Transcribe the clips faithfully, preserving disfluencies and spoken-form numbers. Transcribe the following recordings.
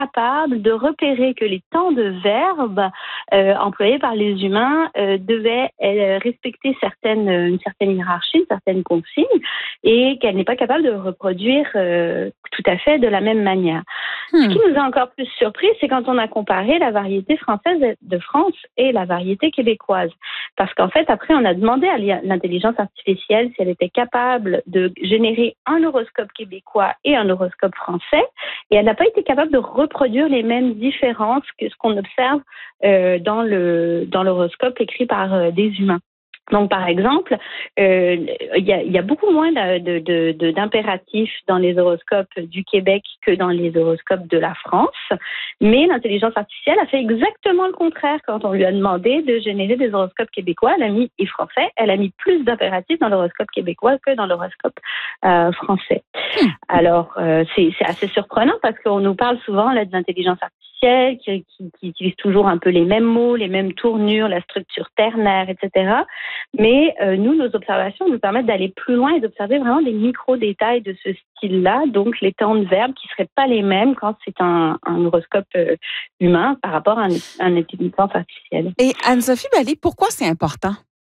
capable de repérer que les temps de verbe euh, employés par les humains euh, devaient euh, respecter certaines, une certaine hiérarchie, une certaine consigne, et qu'elle n'est pas capable de reproduire euh, tout à fait de la même manière. Hmm. Ce qui nous a encore plus surpris, c'est quand on a comparé la variété française de France et la variété québécoise. Parce qu'en fait, après, on a demandé à l'intelligence artificielle si elle était capable de générer un horoscope québécois et un horoscope français, et elle n'a pas été capable de reproduire les mêmes différences que ce qu'on observe euh, dans le dans l'horoscope écrit par euh, des humains. Donc, par exemple, euh, il y a, il y a beaucoup moins de, de, de, d'impératifs dans les horoscopes du Québec que dans les horoscopes de la France. Mais l'intelligence artificielle a fait exactement le contraire quand on lui a demandé de générer des horoscopes québécois. Elle a mis, et français, elle a mis plus d'impératifs dans l'horoscope québécois que dans l'horoscope euh, français. Mmh. Alors, euh, c'est, c'est assez surprenant parce qu'on nous parle souvent là, de l'intelligence artificielle qui, qui, qui utilise toujours un peu les mêmes mots, les mêmes tournures, la structure ternaire, et cetera. Mais euh, nous, nos observations nous permettent d'aller plus loin et d'observer vraiment des micro-détails de ce style-là, donc les temps de verbe qui ne seraient pas les mêmes quand c'est un, un horoscope euh, humain par rapport à un, un intelligence artificielle. Et Anne-Sophie Bally, pourquoi c'est important?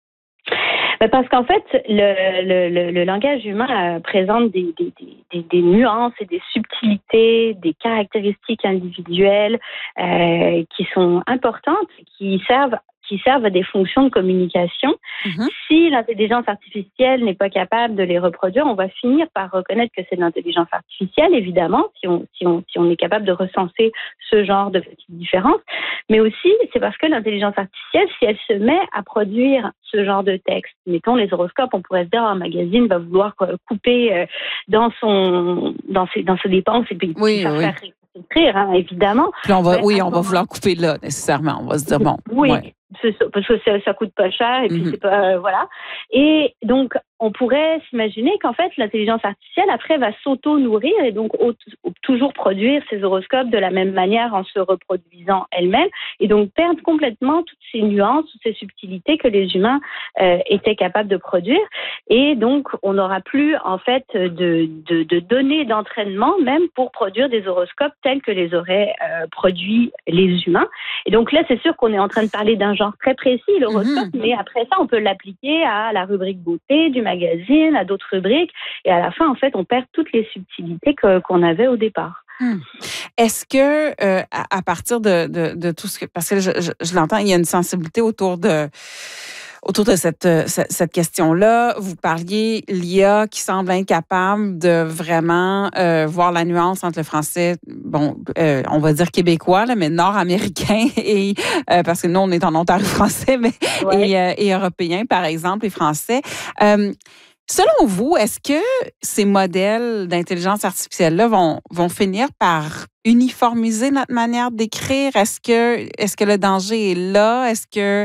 Parce qu'en fait, le, le, le, le langage humain euh, présente des, des, des, des nuances et des subtilités, des caractéristiques individuelles euh, qui sont importantes, qui servent qui servent à des fonctions de communication. Mm-hmm. Si l'intelligence artificielle n'est pas capable de les reproduire, on va finir par reconnaître que c'est de l'intelligence artificielle, évidemment, si on, si on, si on est capable de recenser ce genre de petites différences. Mais aussi, c'est parce que l'intelligence artificielle, si elle se met à produire ce genre de texte, mettons les horoscopes, on pourrait se dire, un magazine va vouloir couper dans son, dans ses, dans ses dépenses et puis oui, faire oui. faire écrire, hein, évidemment. Puis on va, ouais, oui, on va vouloir couper là, nécessairement. On va se dire, bon. Oui. Ouais. Parce que ça, ça coûte pas cher et puis mm-hmm. c'est pas euh, voilà. Et donc on pourrait s'imaginer qu'en fait l'intelligence artificielle après va s'auto-nourrir et donc au, au, toujours produire ses horoscopes de la même manière en se reproduisant elle-même et donc perdre complètement toutes ces nuances, toutes ces subtilités que les humains euh, étaient capables de produire. Et donc on n'aura plus en fait de, de, de données d'entraînement même pour produire des horoscopes tels que les auraient euh, produits les humains. Et donc là c'est sûr qu'on est en train de parler d'un genre très précis, l'horoscope, mmh. mais après ça, on peut l'appliquer à la rubrique beauté du magazine, à d'autres rubriques, et à la fin, en fait, on perd toutes les subtilités que, qu'on avait au départ. Mmh. Est-ce que, euh, à, à partir de, de, de tout ce que... Parce que je, je, je l'entends, il y a une sensibilité autour de... Autour de cette, cette, cette question-là, vous parliez l'I A qui semble incapable de vraiment euh, voir la nuance entre le français, bon, euh, on va dire québécois, là, mais nord-américain, et euh, parce que nous, on est en Ontario français, mais ouais. et, euh, et européen, par exemple, et français. Euh, selon vous, est-ce que ces modèles d'intelligence artificielle-là vont, vont finir par uniformiser notre manière d'écrire? Est-ce que, est-ce que le danger est là? Est-ce que...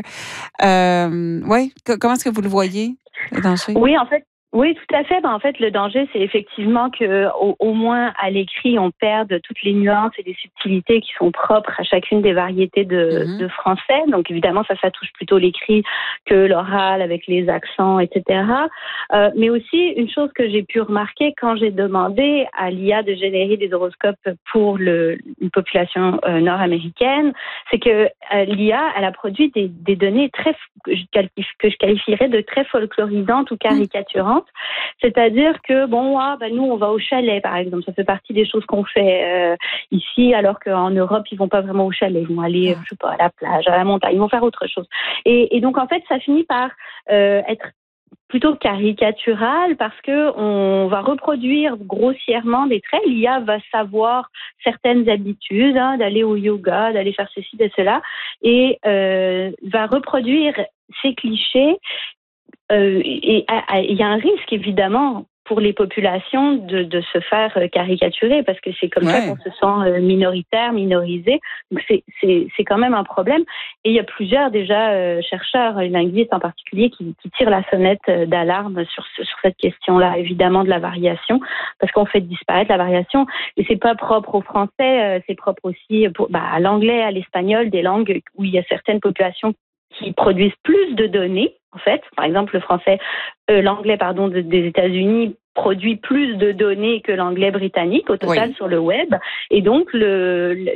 Euh, oui, comment est-ce que vous le voyez, le danger? Oui, en fait, oui, tout à fait. Ben, en fait, le danger, c'est effectivement que, au, au moins à l'écrit, on perde toutes les nuances et les subtilités qui sont propres à chacune des variétés de, mm-hmm. de français. Donc, évidemment, ça, ça touche plutôt l'écrit que l'oral avec les accents, et cetera. Euh, mais aussi, une chose que j'ai pu remarquer quand j'ai demandé à l'I A de générer des horoscopes pour le, une population euh, nord-américaine, c'est que euh, l'I A, elle a produit des, des données très que je, qualifie, que je qualifierais de très folklorisantes ou caricaturantes. Mm. C'est-à-dire que, bon, ah, ben, nous, on va au chalet, par exemple. Ça fait partie des choses qu'on fait euh, ici, alors qu'en Europe, ils vont pas vraiment au chalet. Ils vont aller, je sais pas, à la plage, à la montagne. Ils vont faire autre chose. Et, et donc, en fait, ça finit par euh, être plutôt caricatural parce que on va reproduire grossièrement des traits. L'I A va savoir certaines habitudes, hein, d'aller au yoga, d'aller faire ceci, de cela, et euh, va reproduire ces clichés. Euh, et il y a un risque, évidemment, pour les populations de, de se faire caricaturer parce que c'est comme ouais. ça qu'on se sent minoritaire, minorisé. Donc c'est, c'est, c'est quand même un problème. Et il y a plusieurs déjà euh, chercheurs, linguistes en particulier, qui, qui tirent la sonnette d'alarme sur, sur cette question-là, évidemment de la variation, parce qu'on fait disparaître la variation. Et c'est pas propre au français, euh, c'est propre aussi pour, bah, à l'anglais, à l'espagnol, des langues où il y a certaines populations qui produisent plus de données, en fait. Par exemple, le français, euh, l'anglais, pardon, de, des États-Unis produit plus de données que l'anglais britannique au total oui. sur le web. Et donc, le,